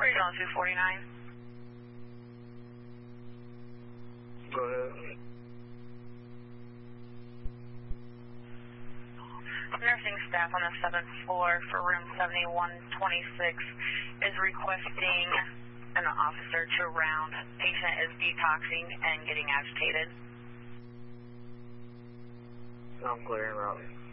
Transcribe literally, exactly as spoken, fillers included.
Regional two forty-nine. Go ahead. Nursing staff on the seventh floor for room seventy-one twenty-six is requesting an officer to round. Patient is detoxing and getting agitated. I'm clear and routing.